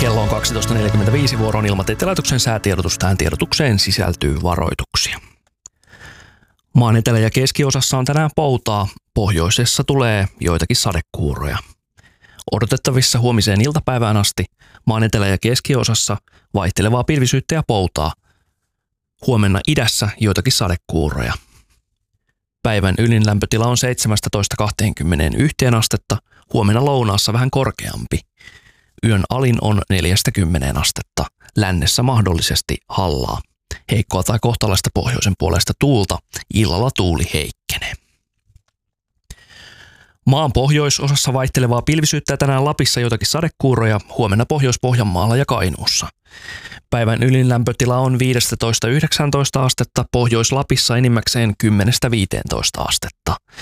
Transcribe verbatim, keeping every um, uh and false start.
Kello on kaksitoista neljäkymmentäviisi, vuoron Ilmatieteen laitoksen säätiedotus. Tähän tiedotukseen sisältyy varoituksia. Maan etelä- ja keskiosassa on tänään poutaa. Pohjoisessa tulee joitakin sadekuuroja. Odotettavissa huomiseen iltapäivään asti maan etelä- ja keskiosassa vaihtelevaa pilvisyyttä ja poutaa. Huomenna idässä joitakin sadekuuroja. Päivän ylin lämpötila on seitsemästätoista kaksikymmentäyksi astetta, huomenna lounaassa vähän korkeampi. Yön alin on neljästä kymmeneen astetta, lännessä mahdollisesti hallaa. Heikkoa tai kohtalaista pohjoisen puolesta tuulta, illalla tuuli heikkenee. Maan pohjoisosassa vaihtelevaa pilvisyyttä tänään Lapissa joitakin sadekuuroja, huomenna Pohjois-Pohjanmaalla ja Kainuussa. Päivän ylin lämpötila on viidestätoista yhdeksääntoista astetta, Pohjois-Lapissa enimmäkseen kymmenestä viiteentoista astetta.